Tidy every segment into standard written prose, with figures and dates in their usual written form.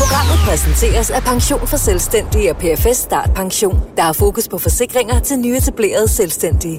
Programmet præsenteres af Pension for Selvstændige og PFS Start Pension, der har fokus på forsikringer til nyetablerede selvstændige.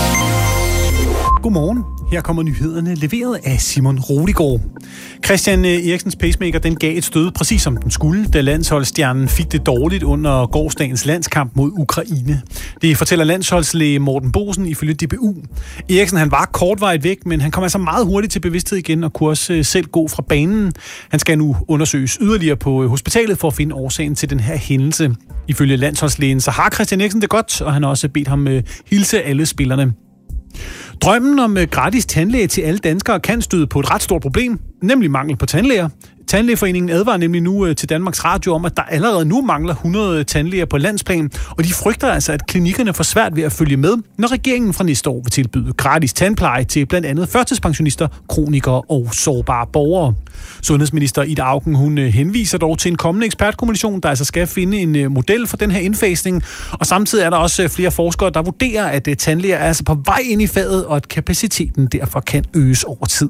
Godmorgen. Her kommer nyhederne leveret af Simon Rodigård. Christian Eriksens pacemaker den gav et stød præcis som den skulle, da landsholdsstjernen fik det dårligt under gårsdagens landskamp mod Ukraine. Det fortæller landsholdslæge Morten Bosen ifølge DBU. Eriksen han var kortvarigt væk, men han kom altså meget hurtigt til bevidsthed igen og kunne også selv gå fra banen. Han skal nu undersøges yderligere på hospitalet for at finde årsagen til den her hændelse. Ifølge landsholdslægen så har Christian Eriksen det godt, og han har også bedt ham hilse alle spillerne. Drømmen om gratis tandlæge til alle danskere kan støde på et ret stort problem, nemlig mangel på tandlæger. Tandlægeforeningen advarer nemlig nu til Danmarks Radio om, at der allerede nu mangler 100 tandlæger på landsplan, og de frygter altså, at klinikkerne får svært ved at følge med, når regeringen fra næste år vil tilbyde gratis tandpleje til blandt andet førtidspensionister, kronikere og sårbare borgere. Sundhedsminister Ida Auken, hun henviser dog til en kommende ekspertkommission, der altså skal finde en model for den her indfasning, og samtidig er der også flere forskere, der vurderer, at tandlæger er altså på vej ind i faget, og at kapaciteten derfor kan øges over tid.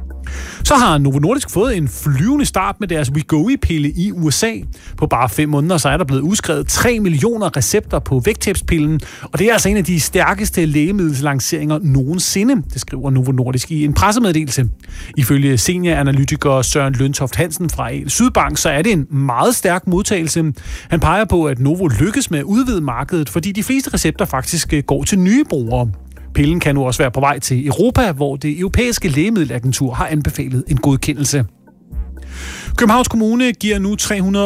Så har Novo Nordisk fået en flyvende start med deres Wegovy-pille i USA. På bare 5 måneder så er der blevet udskrevet 3 millioner recepter på vægttabspillen, og det er altså en af de stærkeste lægemiddelslanceringer nogensinde, det skriver Novo Nordisk i en pressemeddelelse. Ifølge senioranalytiker Søren Løntoft Hansen fra Sydbank, så er det en meget stærk modtagelse. Han peger på, at Novo lykkes med at udvide markedet, fordi de fleste recepter faktisk går til nye brugere. Pillen kan nu også være på vej til Europa, hvor det europæiske lægemiddelagentur har anbefalet en godkendelse. Københavns Kommune giver nu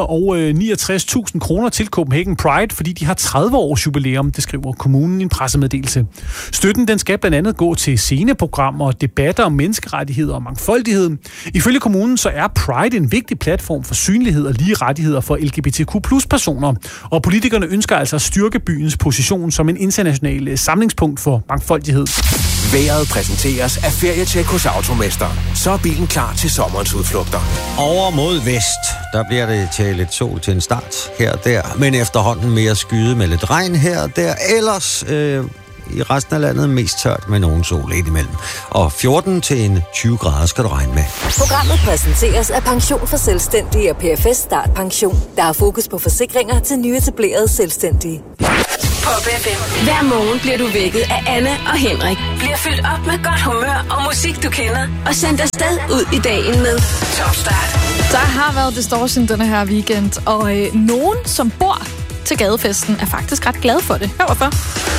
369.000 kroner til Copenhagen Pride, fordi de har 30 års jubilæum, det skriver kommunen i en pressemeddelelse. Støtten den skal blandt andet gå til sceneprogrammer, debatter om menneskerettigheder og mangfoldighed. Ifølge kommunen så er Pride en vigtig platform for synlighed og lige rettigheder for LGBTQ+-personer, og politikerne ønsker altså at styrke byens position som en international samlingspunkt for mangfoldighed. Vejret præsenteres af Ferietjek hos Automester. Så er bilen klar til sommerens udflugter. Over mod vest, der bliver det til lidt sol til en start her og der, men efterhånden mere skyde med lidt regn her og der. Ellers i resten af landet mest tørt med nogen sol lidt imellem. Og 14 til 20 grader skal du regne med. Programmet præsenteres af Pension for Selvstændige og PFS Start Pension, der har fokus på forsikringer til nyetablerede selvstændige. Pop FM. Hver morgen bliver du vækket af Anne og Henrik. Bliver fyldt op med godt humør og musik, du kender. Og sendt afsted ud i dagen med Top Start. Der har været distortion denne her weekend, og nogen, som bor til gadefesten, er faktisk ret glade for det. Hør hvorfor.